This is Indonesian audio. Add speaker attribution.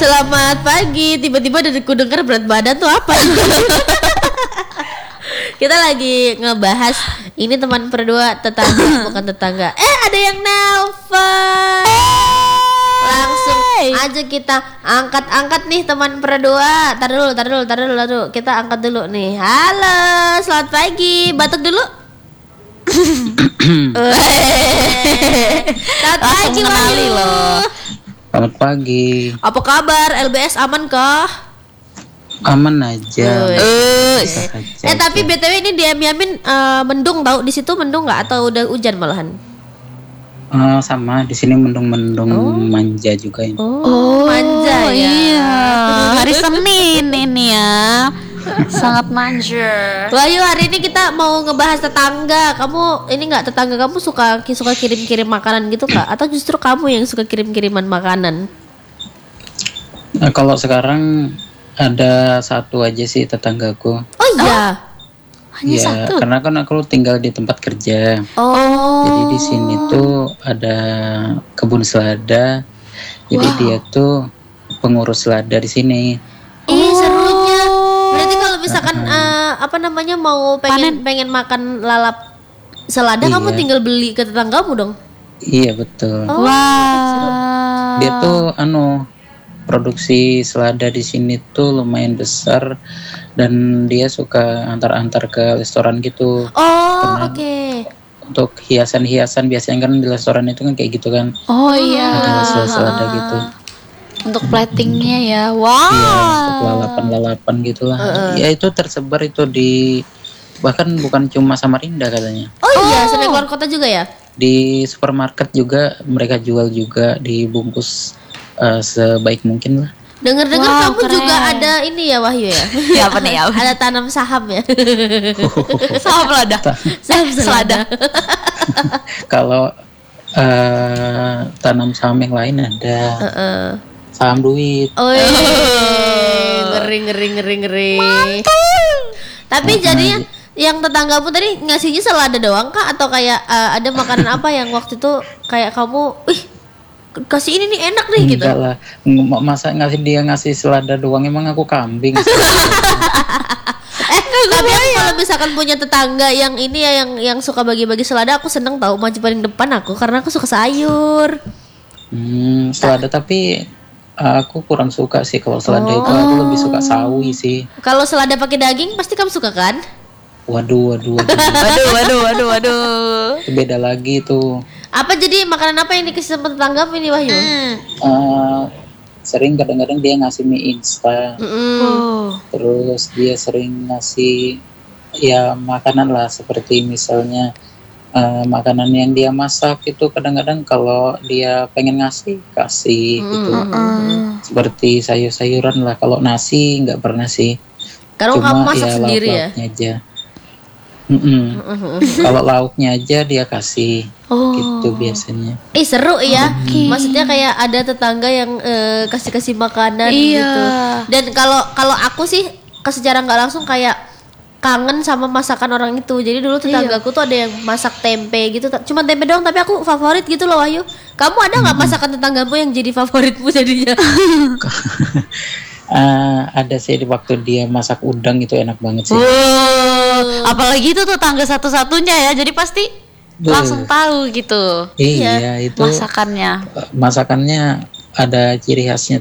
Speaker 1: Selamat pagi. Tiba-tiba ku dengar berat badan tuh apa? Kita lagi ngebahas ini teman berdua tetangga bukan tetangga. Ada yang nelpon. Langsung aja kita angkat nih teman berdua. Tar dulu. Kita angkat dulu nih. Halo, selamat pagi. Batuk dulu. Selamat pagi loh.
Speaker 2: Selamat pagi.
Speaker 1: Apa kabar? LBS aman kah?
Speaker 2: Aman aja.
Speaker 1: Tapi BTW ini di Yamin mendung tahu, di situ mendung nggak atau udah hujan malahan?
Speaker 2: Sama di sini mendung-mendung manja juga ini.
Speaker 1: Manja ya.
Speaker 3: Iya. Hari Senin ini ya. Sangat manja.
Speaker 1: Wahyu, hari ini kita mau ngebahas tetangga. Kamu ini nggak, tetangga kamu suka kirim-kirim makanan gitu nggak? Atau justru kamu yang suka kirim-kiriman makanan?
Speaker 2: Nah, kalau sekarang ada satu aja sih tetanggaku.
Speaker 1: Oh iya.
Speaker 3: Hanya
Speaker 2: Ya,
Speaker 3: satu.
Speaker 2: karena kan aku tinggal di tempat kerja. Jadi di sini tuh ada kebun selada. Jadi dia tuh pengurus selada di sini.
Speaker 1: Serunya. Berarti kalau misalkan mau pengen makan lalap selada,
Speaker 2: Iya.
Speaker 1: kamu tinggal beli ke tetanggamu dong.
Speaker 2: Iya betul.
Speaker 3: Wah.
Speaker 2: Dia tuh produksi selada di sini tuh lumayan besar dan dia suka antar-antar ke restoran gitu.
Speaker 1: Oke.
Speaker 2: Untuk hiasan-hiasan biasanya kan di restoran itu kan kayak gitu kan.
Speaker 3: Oh iya.
Speaker 2: Ada hasil selada gitu.
Speaker 3: Untuk platingnya ya. Wow.
Speaker 2: Iya, untuk lalapan-lalapan gitulah. Ya itu tersebar itu bahkan bukan cuma Samarinda katanya.
Speaker 1: Iya, sampai keluar kota juga ya?
Speaker 2: Di supermarket juga mereka jual juga dibungkus sebaik mungkin lah.
Speaker 1: Dengar-dengar
Speaker 3: Wow,
Speaker 1: kamu
Speaker 3: keren.
Speaker 1: juga ada ini ya, Wahyu ya?
Speaker 3: Ya, apa nih ya?
Speaker 1: Ada tanam saham ya?
Speaker 3: Sama pelada.
Speaker 1: Saham selada.
Speaker 2: Kalau tanam saham yang lain ada saham duit.
Speaker 1: Ngeri. Tapi jadinya yang tetanggamu tadi ngasihnya selada doang kah? Atau kayak ada makanan apa yang waktu itu kayak kamu, kasih ini nih enak nih gitu?
Speaker 2: Enggak lah, masa ngasih selada doang, emang aku kambing.
Speaker 1: Tapi aku kalau misalkan punya tetangga yang ini ya, yang suka bagi-bagi selada, aku seneng tahu, maju paling depan aku karena aku suka sayur.
Speaker 2: Selada, tapi aku kurang suka sih kalau selada itu. Aku lebih suka sawi sih.
Speaker 1: Kalau selada pakai daging pasti kamu suka kan?
Speaker 2: Waduh.
Speaker 3: Waduh.
Speaker 2: Itu beda lagi tuh.
Speaker 1: Apa jadi makanan apa yang dikasih sama tetanggamu ini, Wahyu?
Speaker 2: Sering kadang-kadang dia ngasih mie instan. Terus dia sering ngasih ya makanan lah, seperti misalnya makanan yang dia masak itu kadang-kadang kalau dia pengen kasih gitu. Seperti sayur-sayuran lah. Kalau nasi nggak pernah sih.
Speaker 1: Karena kamu masak
Speaker 2: ya
Speaker 1: sendiri ya?
Speaker 2: lauk-lauknya aja. Kalau lauknya aja dia kasih gitu biasanya.
Speaker 1: Seru ya. Maksudnya kayak ada tetangga yang kasih makanan gitu. Dan kalau aku sih secara nggak langsung kayak kangen sama masakan orang itu. Jadi dulu tetanggaku tuh ada yang masak tempe gitu. Cuma tempe doang, tapi aku favorit gitu loh, Wahyu. Kamu ada nggak masakan tetanggamu yang jadi favoritmu jadinya?
Speaker 2: Ada sih di waktu dia masak udang, itu enak banget sih.
Speaker 3: Apalagi itu tetangga satu-satunya ya. Jadi pasti langsung tahu gitu.
Speaker 2: Iya, itu
Speaker 3: Masakannya.
Speaker 2: masakannya ada ciri khasnya